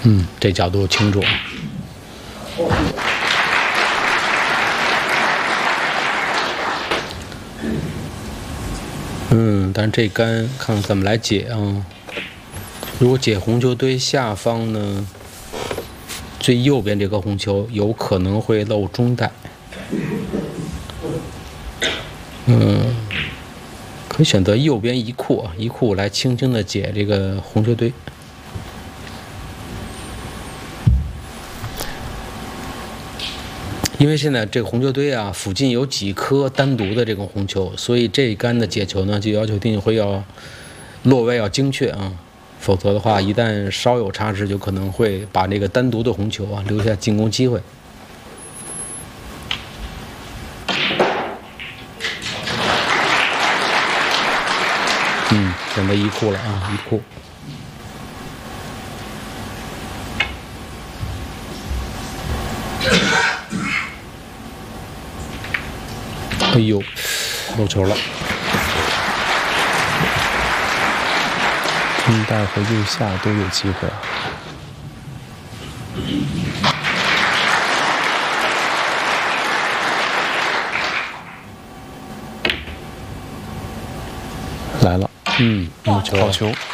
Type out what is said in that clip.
这角度清楚。但是这杆看看怎么来解啊？如果解红球堆下方呢，最右边这颗红球有可能会漏中带。可以选择右边一库来轻轻的解这个红球堆。因为现在这个红球堆啊，附近有几颗单独的这种红球，所以这一杆的解球呢，就要求一定会要落位要精确啊，否则的话，一旦稍有差池，就可能会把这个单独的红球啊留下进攻机会。选择一库了啊，一库。哎呦，漏球了。 中带和右下都有机会啊。来了， 好球。 好球。